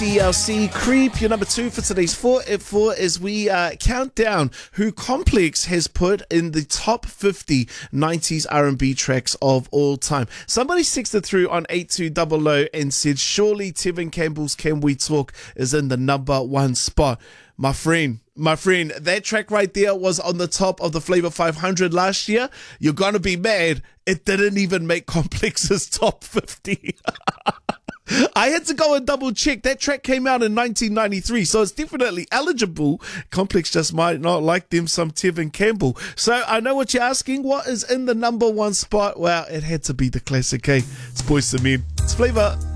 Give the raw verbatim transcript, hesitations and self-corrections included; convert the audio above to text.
T L C Creep, your number two for today's four at four as we uh, count down who Complex has put in the top fifty nineties R and B tracks of all time. Somebody texted through on eight two zero zero and said, surely Tevin Campbell's Can We Talk is in the number one spot. My friend, my friend, that track right there was on the top of the Flavor five hundred last year. You're going to be mad. It didn't even make Complex's top fifty. I had to go and double check. That track came out in nineteen ninety-three, so it's definitely eligible. Complex just might not like them some Tevin Campbell. So I know what you're asking. What is in the number one spot? Well, it had to be the classic, eh? It's Boyz two Men. It's Flavor.